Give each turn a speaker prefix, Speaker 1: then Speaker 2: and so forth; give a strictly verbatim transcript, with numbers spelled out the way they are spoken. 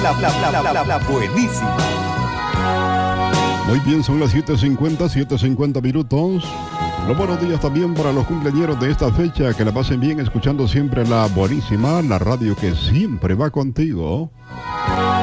Speaker 1: La, la, la, la, la, la buenísima.
Speaker 2: Muy bien, son las siete cincuenta, siete cincuenta minutos. Los buenos días también para los cumpleañeros de esta fecha. Que la pasen bien escuchando siempre la buenísima, la radio que siempre va contigo.